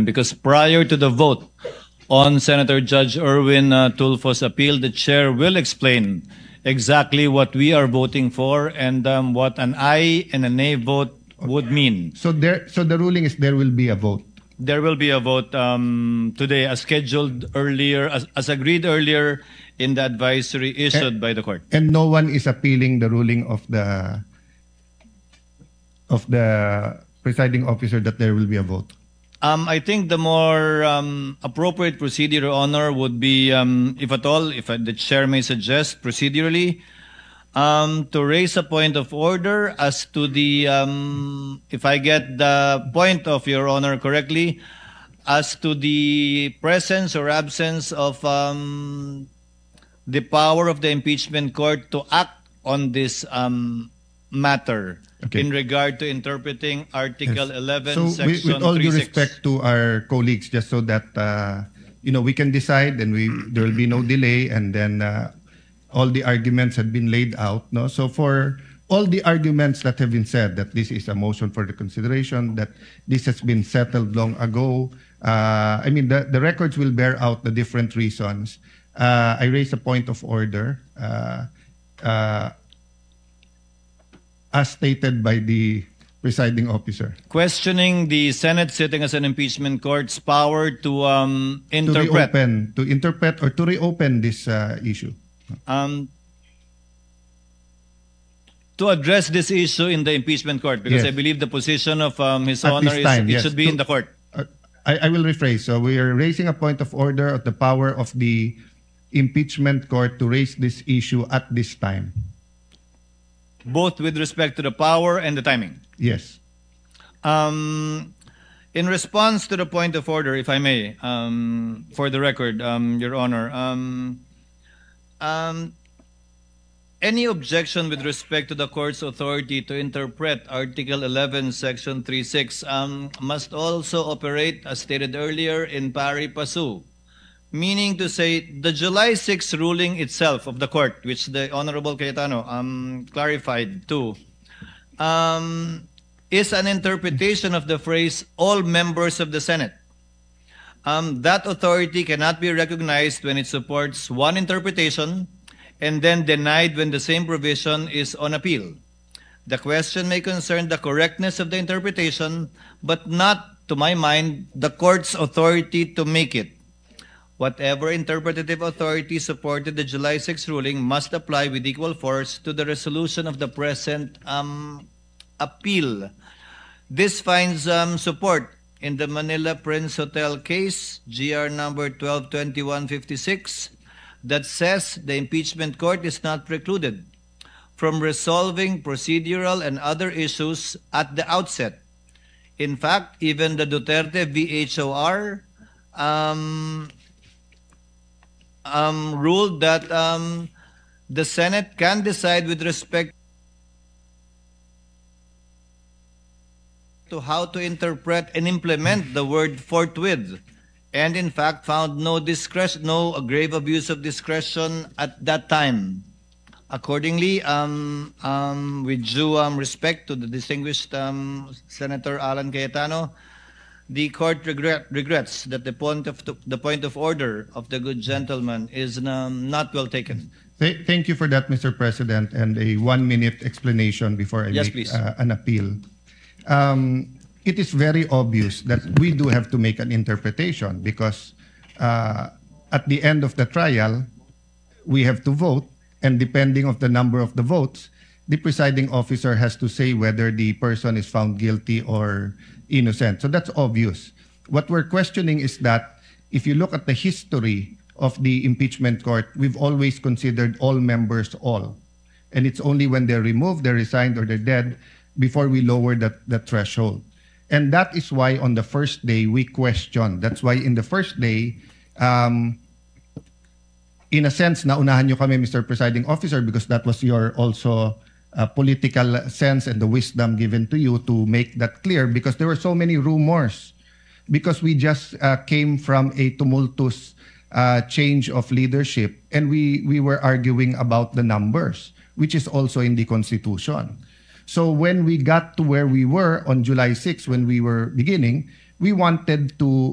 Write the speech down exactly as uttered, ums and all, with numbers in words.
open because prior to the vote on Senator Judge Erwin uh, Tulfo's appeal, the chair will explain exactly what we are voting for and um, what an aye and a nay vote would mean. So there, so the ruling is there will be a vote. There will be a vote um, today, as scheduled earlier, as, as agreed earlier in the advisory issued and, by the court. And no one is appealing the ruling of the of the presiding officer that there will be a vote. Um, I think the more um, appropriate procedure, Your Honor, would be, um, if at all, if the chair may suggest procedurally, um, to raise a point of order as to the, um, if I get the point of Your Honor correctly, as to the presence or absence of um, the power of the impeachment court to act on this um, matter. Okay. In regard to interpreting Article yes. eleven, so Section with, with all due thirty-six. respect to our colleagues, just so that uh, you know we can decide, and we there will be no delay, and then uh, all the arguments have been laid out. No, so for all the arguments that have been said, that this is a motion for the consideration, that this has been settled long ago. Uh, I mean, the the records will bear out the different reasons. Uh, I raise a point of order. Uh, uh, as stated by the presiding officer. Questioning the Senate sitting as an impeachment court's power to um, interpret. To reopen, to interpret or to reopen this uh, issue. Um, to address this issue in the impeachment court, because yes. I believe the position of um, His At Honor is time, it yes. should be to, in the court. Uh, I, I will rephrase. So we are raising a point of order of the power of the impeachment court to raise this issue at this time. Both with respect to the power and the timing? Yes. Um, in response to the point of order, if I may, um, for the record, um, Your Honor, um, um, any objection with respect to the court's authority to interpret Article eleven, Section thirty-six um, must also operate, as stated earlier, in pari passu. Meaning to say, the July sixth ruling itself of the court, which the Honorable Cayetano um, clarified too, um, is an interpretation of the phrase, all members of the Senate. Um, that authority cannot be recognized when it supports one interpretation and then denied when the same provision is on appeal. The question may concern the correctness of the interpretation, but not, to my mind, the court's authority to make it. Whatever interpretative authority supported the July sixth ruling must apply with equal force to the resolution of the present um, appeal. This finds um, support in the Manila Prince Hotel case, G R number twelve twenty-one fifty-six, that says the impeachment court is not precluded from resolving procedural and other issues at the outset. In fact, even the Duterte v. H O R um, Um, ruled that um, the Senate can decide with respect to how to interpret and implement the word forthwith, and in fact found no discretion, no grave abuse of discretion at that time. Accordingly, um, um, with due um, respect to the distinguished um, Senator Alan Cayetano, the court regret, regrets that the point of the, the point of order of the good gentleman is um, not well taken. Th thank you for that, Mister President, and a one-minute explanation before I yes, make uh, an appeal. Um, it is very obvious that we do have to make an interpretation because uh, at the end of the trial, we have to vote, and depending on the number of the votes, the presiding officer has to say whether the person is found guilty or innocent. So that's obvious. What we're questioning is that if you look at the history of the impeachment court, we've always considered all members all. And it's only when they're removed, they're resigned, or they're dead before we lower that, that threshold. And that is why on the first day we question. That's why in the first day, um, in a sense, naunahan nyo kami, Mister Presiding Officer, because that was your also Uh, political sense and the wisdom given to you to make that clear, because there were so many rumors, because we just uh, came from a tumultuous uh, change of leadership, and we, we were arguing about the numbers, which is also in the Constitution. So when we got to where we were on July sixth, when we were beginning, we wanted to